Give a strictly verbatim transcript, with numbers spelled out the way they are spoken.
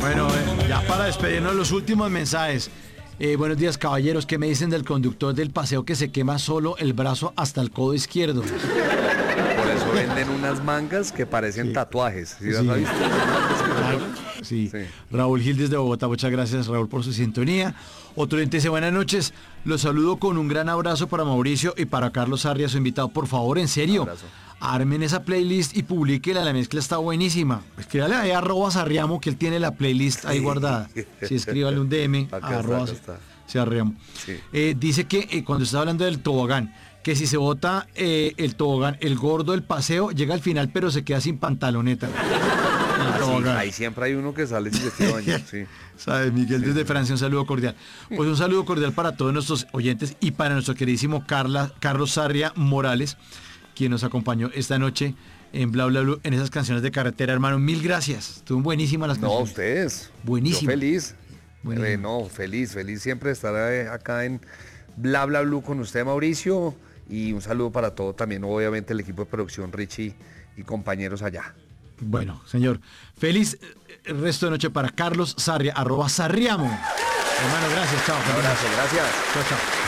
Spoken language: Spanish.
Bueno, eh, ya para despedirnos, los últimos mensajes. Eh, buenos días, caballeros. ¿Qué me dicen del conductor del paseo que se quema solo el brazo hasta el codo izquierdo? Por eso venden unas mangas que parecen Sí. tatuajes. ¿Sí, Sí. las has visto? Ah, sí. Sí. Raúl Gil desde Bogotá, muchas gracias, Raúl, por su sintonía. Otro oyente dice, buenas noches, los saludo con un gran abrazo para Mauricio y para Carlos Sarria, su invitado. Por favor, en serio, Abrazo. armen esa playlist y publíquela, la mezcla está buenísima. Escríbale ahí a arroba Sarriamo, que él tiene la playlist ahí guardada. Sí, escríbale un D M a Acá está, arroba acá está. Sarriamo. Sí. Eh, dice que eh, cuando está hablando del tobogán, que si se bota eh, el tobogán, el gordo del paseo, llega al final pero se queda sin pantaloneta. El Ah, sí, tobogán. ahí siempre hay uno que sale sin vestido de baño. Sí. ¿Sabe? Miguel desde Francia, un saludo cordial. Pues un saludo cordial para todos nuestros oyentes y para nuestro queridísimo Carla, Carlos Sarria Morales, quien nos acompañó esta noche en Bla Bla Blue en esas canciones de carretera, hermano. Mil gracias. Estuvo buenísimas las No, canciones. ustedes. Buenísimo. Yo feliz. Buenísimo. Eh, no, feliz, feliz siempre de estar eh, acá en Bla Bla Blue con usted, Mauricio. Y un saludo para todo también, obviamente, el equipo de producción, Richie y compañeros allá. Bueno, señor. Feliz eh, resto de noche para Carlos Sarria, arroba Sarriamo. Hermano, gracias. Chao. Un abrazo, gracias. Chao, chao.